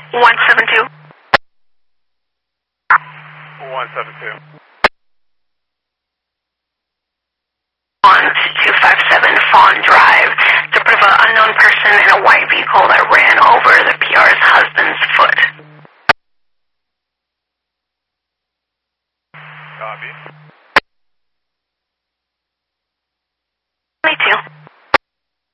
172. 172. On 257 Fawn Drive. It's a bit of an unknown person in a white vehicle that ran over the PR's husband's foot. Copy.